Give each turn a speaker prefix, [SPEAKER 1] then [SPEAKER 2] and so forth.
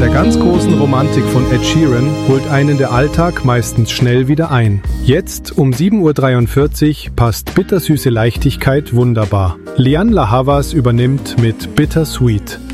[SPEAKER 1] der ganz großen Romantik von Ed Sheeran holt einen der Alltag meistens schnell wieder ein. Jetzt um 7:43 Uhr passt bittersüße Leichtigkeit wunderbar. Lianne La Havas übernimmt mit Bittersweet.